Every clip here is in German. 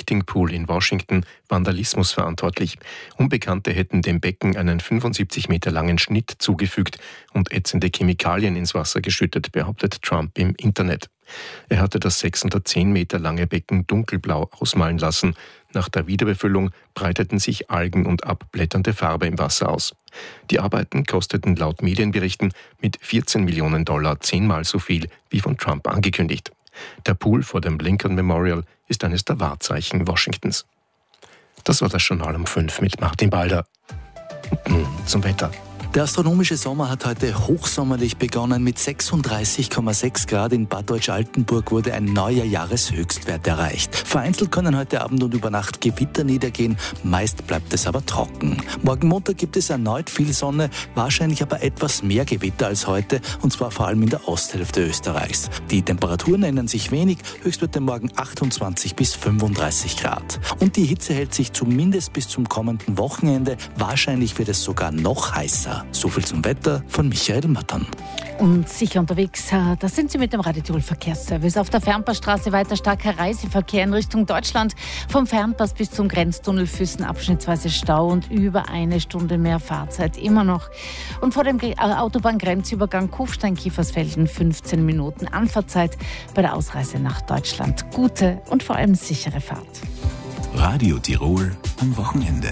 Lifting Pool in Washington Vandalismus verantwortlich. Unbekannte hätten dem Becken einen 75 Meter langen Schnitt zugefügt und ätzende Chemikalien ins Wasser geschüttet, behauptet Trump im Internet. Er hatte das 610 Meter lange Becken dunkelblau ausmalen lassen. Nach der Wiederbefüllung breiteten sich Algen und abblätternde Farbe im Wasser aus. Die Arbeiten kosteten laut Medienberichten mit $14 Millionen 10-mal so viel wie von Trump angekündigt. Der Pool vor dem Lincoln Memorial ist eines der Wahrzeichen Washingtons. Das war das Journal um 5 mit Martin Balder. Und nun zum Wetter. Der astronomische Sommer hat heute hochsommerlich begonnen. Mit 36,6 Grad in Bad Deutsch-Altenburg wurde ein neuer Jahreshöchstwert erreicht. Vereinzelt können heute Abend und über Nacht Gewitter niedergehen, meist bleibt es aber trocken. Morgen Montag gibt es erneut viel Sonne, wahrscheinlich aber etwas mehr Gewitter als heute, und zwar vor allem in der Osthälfte Österreichs. Die Temperaturen ändern sich wenig, Höchstwerte morgen 28 bis 35 Grad. Und die Hitze hält sich zumindest bis zum kommenden Wochenende, wahrscheinlich wird es sogar noch heißer. So viel zum Wetter von Michael Mattern. Und sicher unterwegs, da sind Sie mit dem Radio Tirol Verkehrsservice. Auf der Fernpassstraße weiter starker Reiseverkehr in Richtung Deutschland. Vom Fernpass bis zum Grenztunnel Füssen abschnittsweise Stau und über eine Stunde mehr Fahrzeit immer noch. Und vor dem Autobahngrenzübergang Kufstein-Kiefersfelden 15 Minuten Anfahrtzeit bei der Ausreise nach Deutschland. Gute und vor allem sichere Fahrt. Radio Tirol am Wochenende.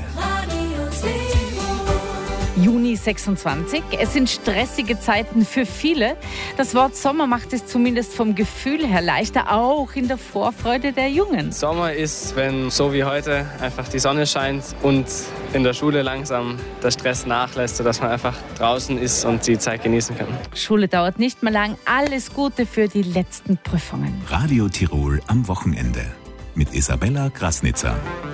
Juni 26. Es sind stressige Zeiten für viele. Das Wort Sommer macht es zumindest vom Gefühl her leichter, auch in der Vorfreude der Jungen. Sommer ist, wenn so wie heute einfach die Sonne scheint und in der Schule langsam der Stress nachlässt, sodass man einfach draußen ist und die Zeit genießen kann. Schule dauert nicht mehr lang. Alles Gute für die letzten Prüfungen. Radio Tirol am Wochenende mit Isabella Krasnitzer.